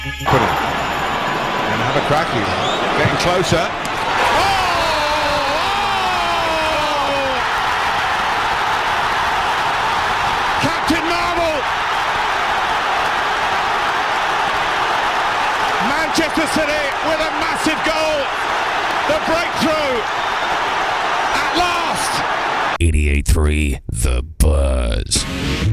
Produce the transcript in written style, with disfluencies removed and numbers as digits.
Put it. And have a crack here. Getting closer. Captain Marvel! Manchester City with a massive goal. The breakthrough at last. 88.3 The Buzz.